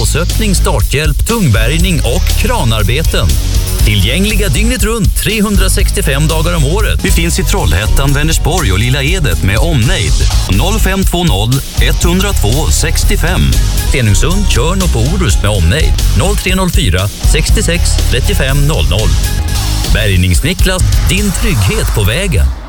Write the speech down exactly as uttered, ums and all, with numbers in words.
låsöppning, starthjälp, tungbärgning och kranarbeten. Tillgängliga dygnet runt trehundrasextiofem dagar om året. Vi finns i Trollhättan, Vänersborg och Lilla Edet med omnejd. noll fem två noll ett noll två sex fem. Stenungsund, Tjörn och på Orust med omnejd. noll tre noll fyra sextiosex trettiofem noll noll. Bärgningsniklas, din trygghet på vägen.